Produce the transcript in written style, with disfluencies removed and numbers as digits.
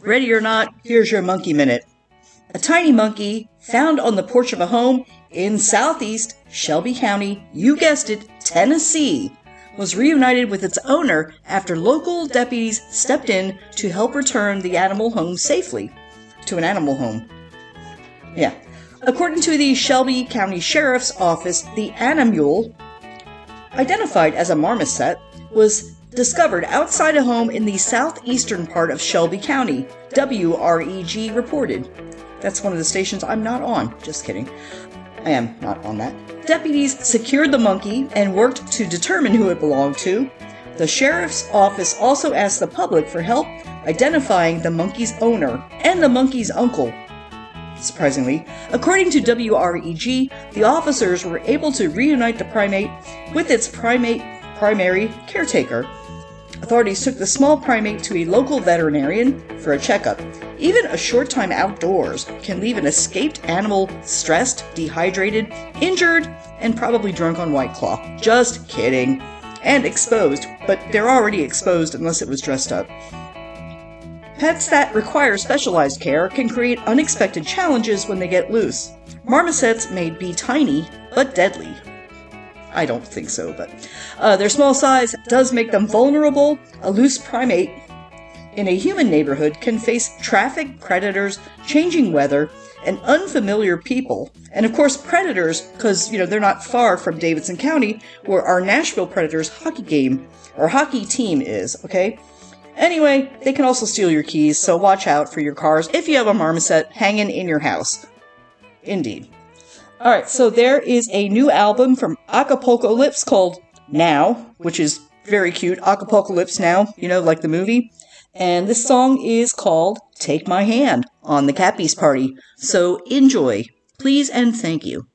Ready or not, here's your Monkey Minute. A tiny monkey found on the porch of a home in southeast Shelby County, you guessed it, Tennessee, was reunited with its owner after local deputies stepped in to help return the animal home safely to an animal home. Yeah. According to the Shelby County Sheriff's Office, the animal, identified as a marmoset, was discovered outside a home in the southeastern part of Shelby County, WREG reported. That's one of the stations I'm not on. Just kidding. I am not on that. Deputies secured the monkey and worked to determine who it belonged to. The sheriff's office also asked the public for help identifying the monkey's owner and the monkey's uncle. Surprisingly, according to WREG, the officers were able to reunite the primate with its primary caretaker. Authorities took the small primate to a local veterinarian for a checkup. Even a short time outdoors can leave an escaped animal stressed, dehydrated, injured, and probably drunk on White Claw. Just kidding. And exposed, but they're already exposed unless it was dressed up. Pets that require specialized care can create unexpected challenges when they get loose. Marmosets may be tiny, but deadly. I don't think so, but their small size does make them vulnerable. A loose primate in a human neighborhood can face traffic, predators, changing weather, and unfamiliar people. And of course, predators, because, they're not far from Davidson County, where our Nashville Predators hockey team is, okay? Anyway, they can also steal your keys, so watch out for your cars if you have a marmoset hanging in your house. Indeed. Alright, so there is a new album from Acapocalypse called Now, which is very cute. Acapocalypse Now, like the movie. And this song is called Take My Hand on the Cappies Party. So enjoy. Please and thank you.